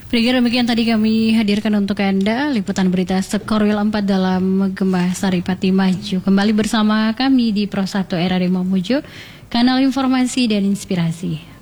Pendengar, demikian tadi kami hadirkan untuk Anda liputan berita Sekorwil 4 dalam Gemah Saripati Maju. Kembali bersama kami di Pro 1 RRI Mamuju, kanal informasi dan inspirasi.